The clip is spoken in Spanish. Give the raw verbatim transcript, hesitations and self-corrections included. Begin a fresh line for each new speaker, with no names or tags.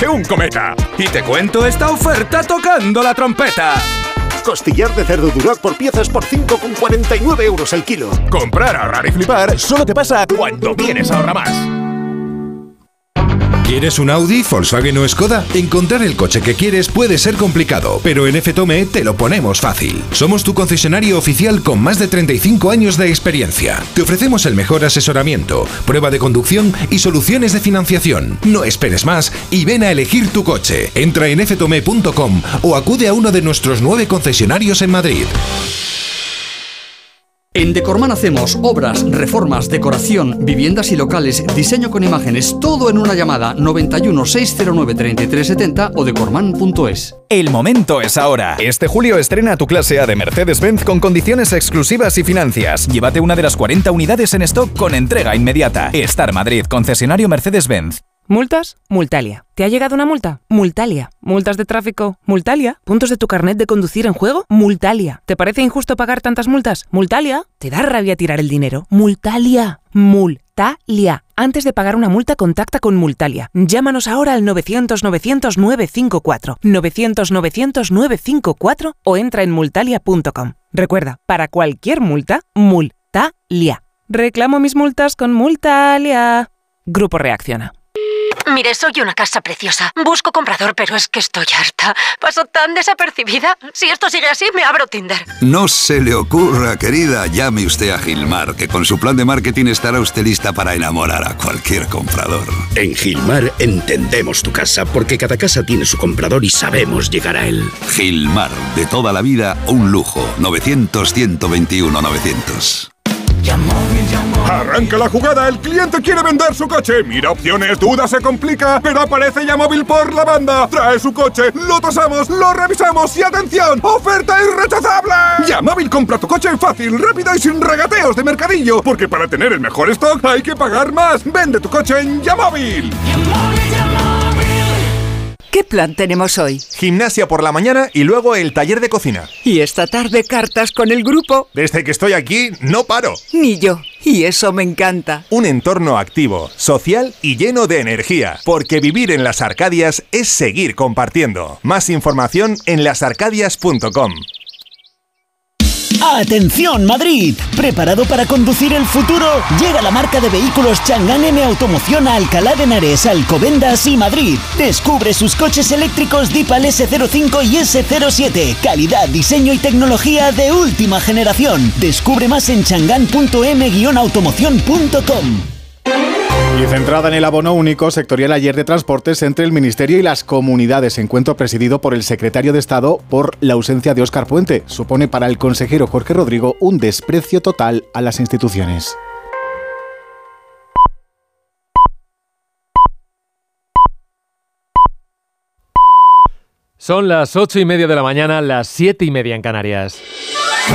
que un cometa. Y te cuento esta oferta tocando la trompeta.
Costillar de cerdo Duroc por piezas por cinco con cuarenta y nueve euros el kilo.
Comprar, ahorrar y flipar solo te pasa cuando vienes a Ahorramás.
¿Quieres un Audi, Volkswagen o Skoda? Encontrar el coche que quieres puede ser complicado, pero en F-Tome te lo ponemos fácil. Somos tu concesionario oficial con más de treinta y cinco años de experiencia. Te ofrecemos el mejor asesoramiento, prueba de conducción y soluciones de financiación. No esperes más y ven a elegir tu coche. Entra en f tome punto com o acude a uno de nuestros nueve concesionarios en Madrid.
En Decorman hacemos obras, reformas, decoración, viviendas y locales, diseño con imágenes, todo en una llamada noventa y uno, seiscientos nueve, treinta y tres setenta o decorman punto es.
El momento es ahora. Este julio estrena tu clase A de Mercedes-Benz con condiciones exclusivas y financias. Llévate una de las cuarenta unidades en stock con entrega inmediata. Star Madrid, concesionario Mercedes-Benz.
¿Multas? Multalia. ¿Te ha llegado una multa? Multalia. ¿Multas de tráfico? Multalia. ¿Puntos de tu carnet de conducir en juego? Multalia. ¿Te parece injusto pagar tantas multas? Multalia. ¿Te da rabia tirar el dinero? Multalia. Multalia. Antes de pagar una multa, contacta con Multalia. Llámanos ahora al novecientos, novecientos, novecientos cincuenta y cuatro, novecientos, novecientos, novecientos cincuenta y cuatro o entra en multalia punto com. Recuerda, para cualquier multa, Multalia. Reclamo mis multas con Multalia. Grupo Reacciona.
Mire, soy una casa preciosa. Busco comprador, pero es que estoy harta. Paso tan desapercibida. Si esto sigue así, me abro Tinder.
No se le ocurra, querida. Llame usted a Gilmar, que con su plan de marketing estará usted lista para enamorar a cualquier comprador.
En Gilmar entendemos tu casa, porque cada casa tiene su comprador y sabemos llegar a él.
Gilmar, de toda la vida, un lujo. novecientos, ciento veintiuno, novecientos.
Arranca la jugada, el cliente quiere vender su coche. Mira opciones, duda, se complica, pero aparece Yamóvil por la banda. Trae su coche, lo tasamos, lo revisamos y ¡atención! ¡Oferta irrechazable! Yamóvil compra tu coche fácil, rápido y sin regateos de mercadillo, porque para tener el mejor stock hay que pagar más. Vende tu coche en Yamóvil.
¿Qué plan tenemos hoy?
Gimnasia por la mañana y luego el taller de cocina.
Y esta tarde cartas con el grupo.
Desde que estoy aquí, no paro.
Ni yo. Y eso me encanta.
Un entorno activo, social y lleno de energía. Porque vivir en Las Arcadias es seguir compartiendo. Más información en las arcadias punto com.
¡Atención Madrid! ¿Preparado para conducir el futuro? Llega la marca de vehículos Chang'an M Automoción a Alcalá de Henares, Alcobendas y Madrid. Descubre sus coches eléctricos Deepal ese cero cinco y ese cero siete. Calidad, diseño y tecnología de última generación. Descubre más en chang'an punto m guion automoción punto com.
Y centrada en el abono único sectorial ayer de transportes entre el Ministerio y las comunidades, encuentro presidido por el secretario de Estado por la ausencia de Óscar Puente. Supone para el consejero Jorge Rodrigo un desprecio total a las instituciones.
Son las ocho y media de la mañana, las siete y media en Canarias.